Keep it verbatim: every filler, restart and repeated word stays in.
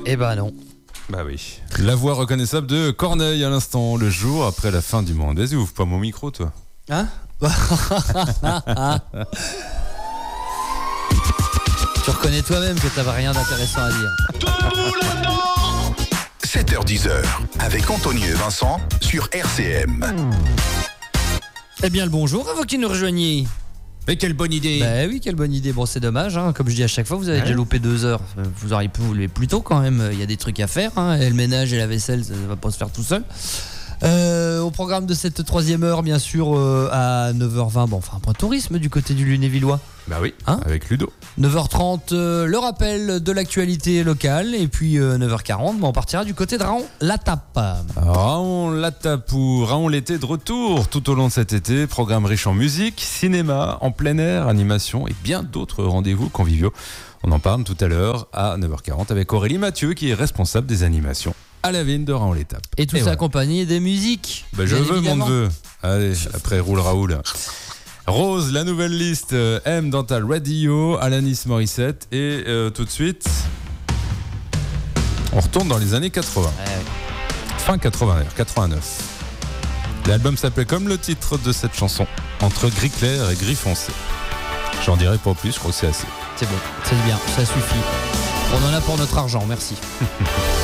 Eh ben non. Bah oui. La voix reconnaissable de Corneille à l'instant, le jour après la fin du monde. Vas-y, ouvre pas mon micro, toi. Hein? Tu reconnais toi-même que t'avais rien d'intéressant à dire. sept heures dix avec Anthony et Vincent sur R C M. Eh bien le bonjour à vous qui nous rejoignez. Mais quelle bonne idée. Bah oui, quelle bonne idée. Bon, c'est dommage, hein. Comme je dis à chaque fois, vous avez ouais. déjà loupé deux heures. Vous auriez pu vous lever plus tôt quand même. Il y a des trucs à faire, hein. Et le ménage et la vaisselle, ça va pas se faire tout seul. Euh, au programme de cette troisième heure, bien sûr, euh, à neuf heures vingt, bon, enfin un point tourisme du côté du Lunévillois. Bah oui, hein, avec Ludo. neuf heures trente, euh, le rappel de l'actualité locale. Et puis euh, neuf heures quarante, bon, on partira du côté de Raon-la-Tape. Raon-la-Tape ou Raon l'été de retour tout au long de cet été. Programme riche en musique, cinéma, en plein air, animation et bien d'autres rendez-vous conviviaux. On en parle tout à l'heure à neuf heures quarante avec Aurélie Mathieu qui est responsable des animations à la vigne de Raon-les-Tapes. Et tout et ça voilà. accompagné des musiques. Bah, je veux évidemment. Mon neveu. Allez, après roule Raoul. Rose, la nouvelle liste, euh, M Dental Radio, Alanis Morissette et euh, tout de suite, on retourne dans les années quatre-vingts. Ouais. Fin quatre-vingts, quatre-vingt-neuf. L'album s'appelait comme le titre de cette chanson, Entre gris clair et gris foncé. J'en dirai pas plus, je crois que c'est assez. C'est bon, c'est bien, ça suffit. On en a pour notre argent, merci.